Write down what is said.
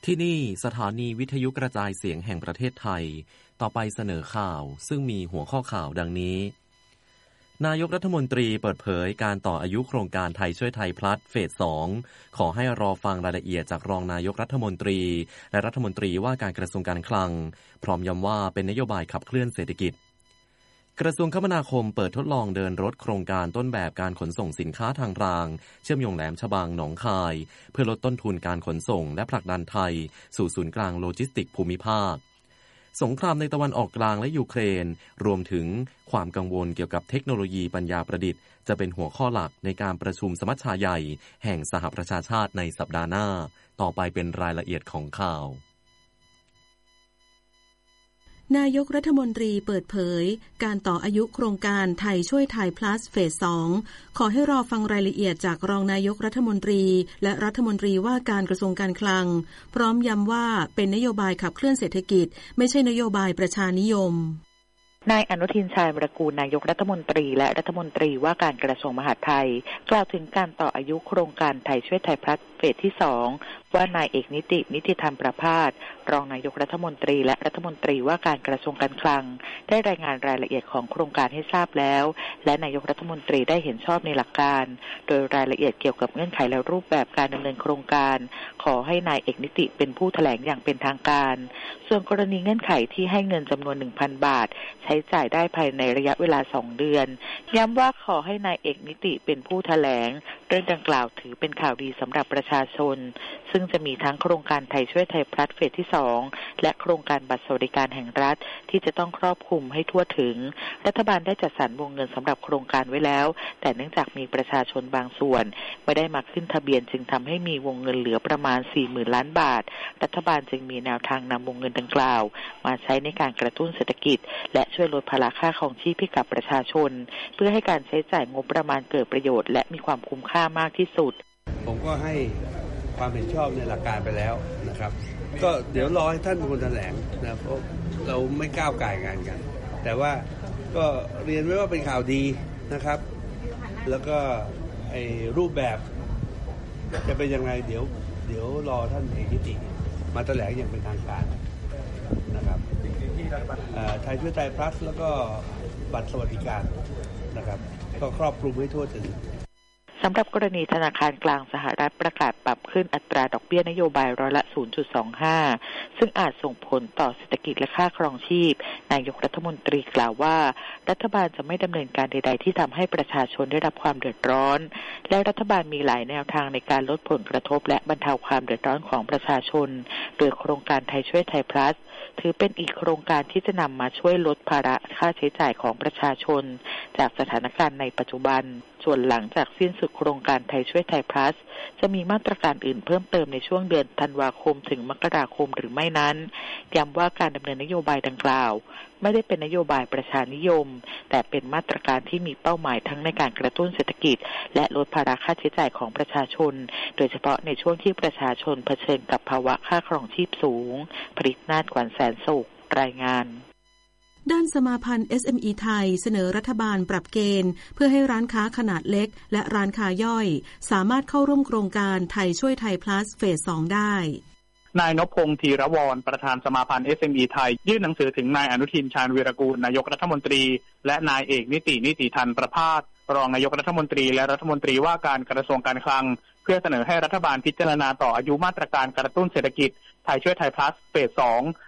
ที่นี่สถานีวิทยุกระจายเสียงแห่งประเทศไทยต่อไปเสนอข่าวซึ่งมีหัวข้อข่าวดังนี้นายกรัฐมนตรีเปิดเผยการต่ออายุโครงการไทยช่วยไทยพลัสเฟส 2ขอให้รอฟังรายละเอียดจากรองนายกรัฐมนตรีและรัฐมนตรีว่าการกระทรวงการคลังพร้อมย้ำว่าเป็นนโยบายขับเคลื่อนเศรษฐกิจกระทรวงคมนาคมเปิดทดลองเดินรถโครงการต้นแบบการขนส่งสินค้าทางรางเชื่อมโยงแหลมฉบังหนองคายเพื่อลดต้นทุนการขนส่งและผลักดันไทยสู่ศูนย์กลางโลจิสติกส์ภูมิภาคสงครามในตะวันออกกลางและยูเครนรวมถึงความกังวลเกี่ยวกับเทคโนโลยีปัญญาประดิษฐ์จะเป็นหัวข้อหลักในการประชุมสมัชชาใหญ่แห่งสหประชาชาติในสัปดาห์หน้าต่อไปเป็นรายละเอียดของข่าวนายกรัฐมนตรีเปิดเผยการต่ออายุโครงการไทยช่วยไทยพลัสเฟส 2ขอให้รอฟังรายละเอียดจากรองนายกรัฐมนตรีและรัฐมนตรีว่าการกระทรวงการคลังพร้อมย้ำว่าเป็นนโยบายขับเคลื่อนเศรษฐกิจไม่ใช่นโยบายประชานิยมนายอนุทินชาญวิรากูลนายกรัฐมนตรีและรัฐมนตรีว่าการกระทรวงมหาดไทยกล่าวถึงการต่ออายุโครงการไทยช่วยไทยพลัสเฟสที่ 2ว่านายเอกนิติธรรมประภาสรองนายกรัฐมนตรีและรัฐมนตรีว่าการกระทรวงการคลังได้รายงานรายละเอียดของโครงการให้ทราบแล้วและนายกรัฐมนตรีได้เห็นชอบในหลักการโดยรายละเอียดเกี่ยวกับเงื่อนไขและรูปแบบการดำเนินโครงการขอให้นายเอกนิติเป็นผู้แถลงอย่างเป็นทางการส่วนกรณีเงื่อนไขที่ให้เงินจำนวน 1,000 บาทใช้จ่ายได้ภายในระยะเวลา2เดือนย้ำว่าขอให้นายเอกนิติเป็นผู้แถลงเรื่องดังกล่าวถือเป็นข่าวดีสำหรับประชาชนซึ่งจะมีทั้งโครงการไทยช่วยไทยพลัสเฟสที่ 2และโครงการบัตรสวัสดิการแห่งรัฐที่จะต้องครอบคลุมให้ทั่วถึงรัฐบาลได้จัดสรรวงเงินสำหรับโครงการไว้แล้วแต่เนื่องจากมีประชาชนบางส่วนไม่ได้มาขึ้นทะเบียนจึงทำให้มีวงเงินเหลือประมาณ 40,000 ล้านบาทรัฐบาลจึงมีแนวทางนำวงเงินดังกล่าวมาใช้ในการกระตุ้นเศรษฐกิจและช่วยลดภาระค่าครองชีพให้กับประชาชนเพื่อให้การใช้จ่ายงบประมาณเกิดประโยชน์และมีความคุ้มค่ามากที่สุดผมก็ให้ความเห็นชอบในหลักการไปแล้วนะครับก็เดี๋ยวรอให้ท่านเป็นคนแถลงนะเพราะเราไม่ก้าวก่ายงานกันแต่ว่าก็เรียนไว้ว่าเป็นข่าวดีนะครับแล้วก็ไอ้รูปแบบจะเป็นยังไงเดี๋ยวรอท่านเอกนิติมาแถลงอย่างเป็นทางการนะครับไทยช่วยไทยพลัสแล้วก็บัตรสวัสดิการนะครับก็ครอบคลุมให้ทั่วถึงสำหรับกรณีธนาคารกลางสหรัฐประกาศปรับขึ้นอัตราดอกเบี้ยนโยบายร้อยละ 0.25 ซึ่งอาจส่งผลต่อเศรษฐกิจและค่าครองชีพนายกรัฐมนตรีกล่าวว่ารัฐบาลจะไม่ดำเนินการใดๆที่ทำให้ประชาชนได้รับความเดือดร้อนและรัฐบาลมีหลายแนวทางในการลดผลกระทบและบรรเทาความเดือดร้อนของประชาชนโดยโครงการไทยช่วยไทยพลัสถือเป็นอีกโครงการที่จะนำมาช่วยลดภาระค่าใช้จ่ายของประชาชนจากสถานการณ์ในปัจจุบันส่วนหลังจากสิ้นสุดโครงการไทยช่วยไทยพลัสจะมีมาตรการอื่นเพิ่มเติมในช่วงเดือนธันวาคมถึงมกราคมหรือไม่นั้นย้ำว่าการดำเนินนโยบายดังกล่าวไม่ได้เป็นนโยบายประชานิยมแต่เป็นมาตรการที่มีเป้าหมายทั้งในการกระตุ้นเศรษฐกิจและลดภาระค่าใช้จ่ายของประชาชนโดยเฉพาะในช่วงที่ประชาชนเผชิญกับภาวะค่าครองชีพสูงผลิตนาฏ ขวัญแสนสุขรายงานด้านสมาพันธ์ SME ไทยเสนอรัฐบาลปรับเกณฑ์เพื่อให้ร้านค้าขนาดเล็กและร้านค้าย่อยสามารถเข้าร่วมโครงการไทยช่วยไทยพลัสเฟส 2ได้นายนพพงษ์ธีรวรประธานสมาพันธ์ SME ไทยยื่นหนังสือถึงนายอนุทินชาญวีรกูลนายกรัฐมนตรีและนายเอกนิติธรรมประภาสรองนายกรัฐมนตรีและรัฐมนตรีว่าการกระทรวงการคลังเพื่อเสนอให้รัฐบาลพิจารณาต่ออายุมาตรการกระตุ้นเศรษฐกิจไทยช่วยไทยพลัสเฟส 2